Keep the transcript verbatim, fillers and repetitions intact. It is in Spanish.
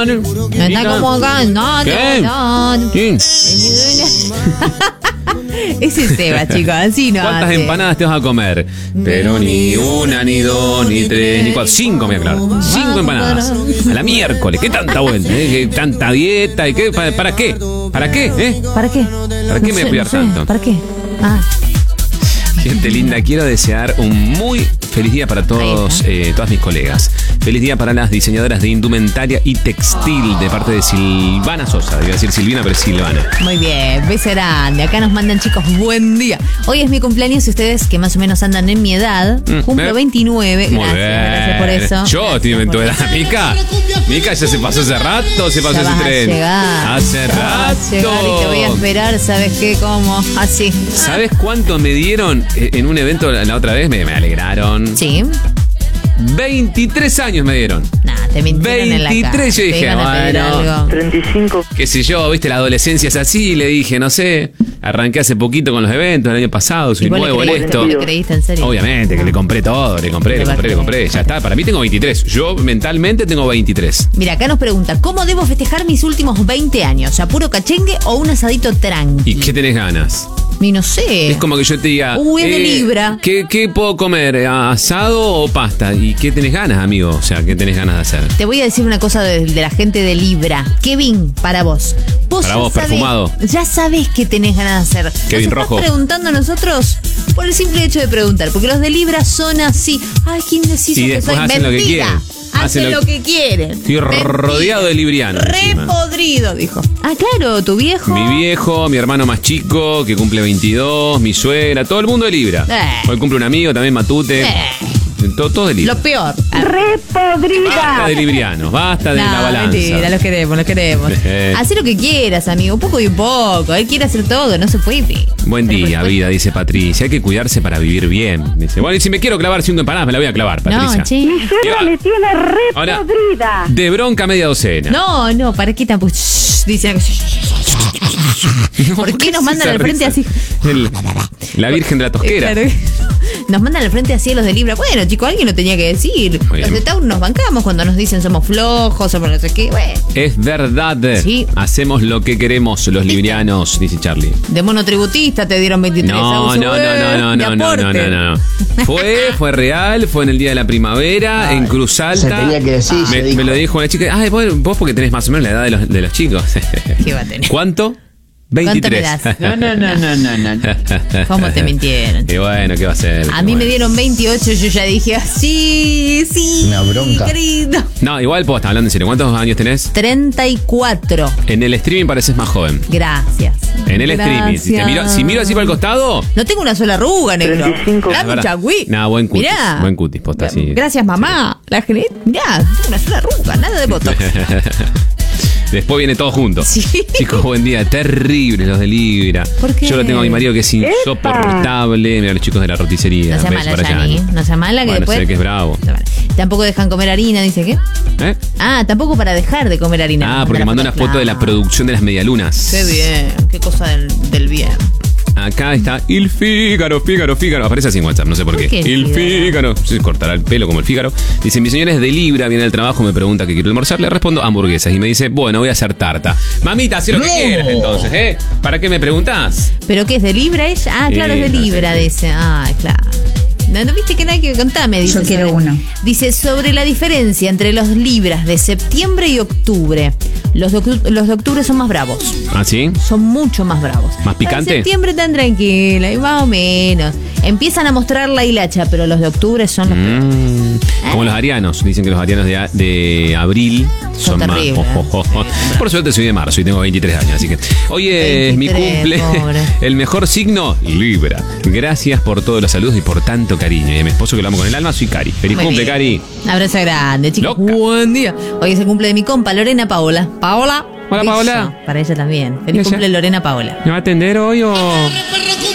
No está como acá. No, ¿Qué? no, no. ¿Quién? Ese es Seba, chicos, así no ¿Cuántas hace. empanadas te vas a comer? Pero ni una, ni dos, ni tres, ni cuatro. Cinco, me aclaro. Cinco empanadas. A la miércoles. ¿Qué tanta vuelta? ¿Eh? ¿Qué tanta dieta? ¿Y qué? ¿Para, para qué? ¿Para qué? ¿Eh? ¿Para qué? ¿Para qué No me voy sé, a cuidar no sé. tanto? ¿Para qué? Ah, Gente linda, quiero desear un muy feliz día para todos, eh, todas mis colegas. Feliz día para las diseñadoras de indumentaria y textil de parte de Silvana Sosa. Iba a decir Silvina, pero es Silvana. muy bien, beso grande. Acá nos mandan, chicos, buen día. Hoy es mi cumpleaños y ustedes, que más o menos andan en mi edad, Mm, cumplo ¿eh? veintinueve. Muy Gracias, bien. gracias por eso. Yo Gracias estoy en por tu edad. eso. Mica, Mica ya se pasó hace rato, se pasó Ya ese vas a tren. llegar. Hace Ya vas a llegar y te voy a rato. esperar, ¿sabes qué? ¿Cómo? Así. ¿Sabes cuánto me dieron eh, en un evento la la otra vez? Me, me alegraron. Sí. veintitrés años me dieron. Nah, te mintieron en la cara. veintitrés, yo Te dije, iban a pedir bueno, algo. treinta y cinco. qué sé yo, viste, la adolescencia es así, le dije, no sé, arranqué hace poquito con los eventos, el año pasado, soy ¿Y vos le nuevo en creíste? esto. ¿Le creíste en serio? Obviamente, que le compré todo, le compré, le Te va a compré, le creer. compré, ya está, para mí tengo veintitrés, yo mentalmente tengo veintitrés. Mira, acá nos pregunta, ¿cómo debo festejar mis últimos veinte años? ¿A puro cachengue o un asadito tranqui? ¿Y qué tenés ganas? Y no sé. Es como que yo te diga, Uy, es de libra. ¿qué, ¿qué puedo comer? ¿Asado o pasta? ¿Y qué tenés ganas, amigo? O sea, ¿qué tenés ganas de hacer? Te voy a decir una cosa de, de la gente de Libra. Kevin, para vos. Vos Para ya vos, sabés- perfumado. Ya sabés qué tenés ganas de hacer. Kevin ¿Nos Rojo. estás preguntando a nosotros? Por el simple hecho de preguntar. Porque los de Libra son así. Ay, ¿quién decís Y que después soy? hacen lo que Mentira. quieren. Hacen Hacen lo, lo- que quieren. Estoy Mentira. rodeado de librianos. Re encima. podrido, dijo. Ah, claro, tu viejo. Mi viejo, mi hermano más chico, que cumple veintidós, mi suegra, todo el mundo de Libra. Eh. Hoy cumple un amigo, también Matute. Eh. Todo, todo de Libra. Lo peor. Ah, ¡Re Basta podrida! de librianos, basta de no, la balanza. mentira, los queremos, los queremos. Eh. Haz lo que quieras, amigo, un poco y un poco. Él quiere hacer todo, no se puede. Buen Pero día, por vida, dice Patricia. Hay que cuidarse para vivir bien. Dice, bueno, y si me quiero clavar cinco empanadas, me la voy a clavar, Patricia. No, che. Mi suegra me tiene re Ahora- podrida. De bronca media docena. No, no, ¿para qué tampoco? Shh, dicen. ¿Por qué nos mandan esa al frente risa? así? El- la Virgen de la Tosquera. Claro. Nos mandan al frente así a los de Libra. Bueno, chicos, alguien lo tenía que decir. Oye. Los de Tauro nos bancamos cuando nos dicen somos flojos, somos no sé qué. Bueno, Es verdad. Sí. Hacemos lo que queremos los librianos, dice Charlie. de monotributista te dieron veintitrés. No, Auso, no, no, eh, no, no, de no, no, no, aporte. no, no. Fue, fue real, fue en el día de la primavera, en Cruz Alta. se tenía que decir, se me, dijo. me lo dijo una chica. Ay, vos, vos porque tenés más o menos la edad de los, de los chicos. ¿Qué va a tener? ¿Cuánto? ¿Cuánto me veintitrés. das? No, no, no, no, no, no. ¿Cómo te mintieron? Y bueno, ¿qué va a ser? A mí me Bueno. dieron veintiocho, yo ya dije, ah, sí, sí. Una bronca. Querido. No, igual puedo estar hablando en serio. ¿Cuántos años tenés? treinta y cuatro. En el streaming pareces más joven. Gracias. En el streaming. Si, te miro, si miro así para el costado. No tengo una sola arruga, negro. treinta y cinco. Es Dame verdad. chagüí. No, buen cutis, Mirá. buen cutis, posta, sí. Gracias, mamá. La gente, mirá, no tengo una sola arruga, nada de botox. Después viene todo junto. Sí. Chicos, buen día. Terribles los de Libra. ¿Por qué? Yo lo tengo a mi marido que es insoportable. Mira los chicos de la roticería. No sea Beso mala, para Yani. Yani. No sea mala que Bueno, después. sé que es bravo. No, vale. Tampoco dejan comer harina, dice que. ¿Eh? Ah, tampoco para dejar de comer harina. Ah, porque mandó una foto de la producción de las medialunas. Qué bien, qué cosa del, del bien. Acá está Il Fígaro, Fígaro, Fígaro. Aparece así en WhatsApp, no sé por, ¿Por qué. qué Il Fígaro? Fígaro. Se cortará el pelo como el Fígaro. Dice, mi señora es de Libra, viene del trabajo, me pregunta qué quiero almorzar. Le respondo hamburguesas. Y me dice, bueno, voy a hacer tarta. Mamita, haz lo que No. quieras entonces, ¿eh? ¿Para qué me preguntás? ¿Pero qué es de Libra ella? Ah, claro, Sí, es de no sé, Libra, sí. dice. Ah, claro. No, no viste que nada que contame, dice. Yo quiero sobre- uno. Dice, sobre la diferencia entre los Libras de septiembre y octubre. Los de, octu- los de octubre son más bravos. ¿Ah, sí? Son mucho más bravos. ¿Más picante? Los de septiembre tan tranquila y más o menos. Empiezan a mostrar la hilacha, pero los de octubre son los peores. Mm, como los arianos. Dicen que los arianos de, a- de abril son, Son más. terribles. Oh, oh, oh. Por suerte soy de marzo y tengo veintitrés años, así que. Hoy es mi veintitrés, cumple. pobre. El mejor signo, Libra. Gracias por todos los saludos y por tanto cariño. Y a mi esposo que lo amo con el alma, soy Cari. Feliz Muy cumple, bien. Cari. Un abrazo grande, chicos. Loca. Buen día. Hoy es el cumple de mi compa, Lorena Paola. Paola. Hola, Beso Paola. Para ella también. ¿Y Feliz ella? cumple, Lorena Paola. ¿Me va a atender hoy o.?